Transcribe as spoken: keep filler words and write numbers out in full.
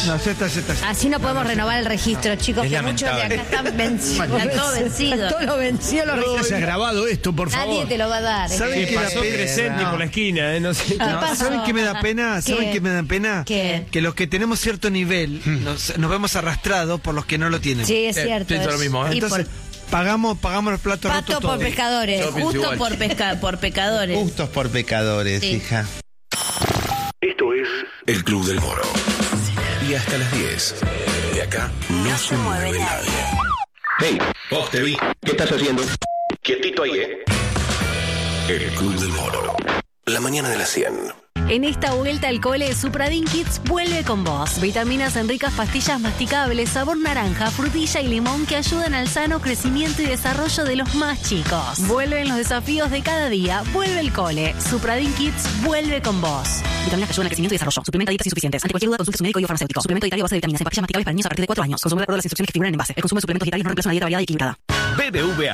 No, ya está, ya está. Así no podemos renovar el registro, chicos, Es que muchos de acá están vencidos. Están todos vencidos. Todos los vencidos los No registros. se ha grabado esto, por favor. Nadie te lo va a dar. ¿eh? ¿Saben Que qué pasó da pena? Crescenti No. por la esquina, ¿eh? No sé. ¿Qué No, pasó? ¿Saben qué me da pena? ¿Saben ¿Qué? qué me da pena? ¿Qué? Que los que tenemos cierto nivel nos, nos vemos arrastrados por los que no lo tienen. Sí, es Eh, cierto. pienso es- lo mismo, ¿eh? y Entonces, por- pagamos, pagamos los platos pato rotos por todos. pescadores, Yo pienso justo igual. por, pesca, por pecadores. Justos por pecadores, Sí. hija. Esto es El Club del Moro. Y hasta las diez. De acá no, se mueve nadie. Hey, vos te vi. ¿Qué estás haciendo? Quietito ahí, ¿eh? El Club del Moro. La mañana de las cien. En esta vuelta al cole, Supradin Kids vuelve con vos. Vitaminas en ricas pastillas masticables, sabor naranja, frutilla y limón que ayudan al sano crecimiento y desarrollo de los más chicos. Vuelven los desafíos de cada día. Vuelve el cole. Supradin Kids vuelve con vos. Vitaminas que ayudan al crecimiento y desarrollo. Suplementa dietas insuficientes. Ante cualquier duda, consulte su médico y farmacéutico. Suplemento dietario a base de vitaminas en pastillas masticables para niños a partir de cuatro años. Consume de acuerdo a las instrucciones que figuran en base. El consumo de suplementos dietarios no reemplaza una dieta variada y equilibrada. B B V A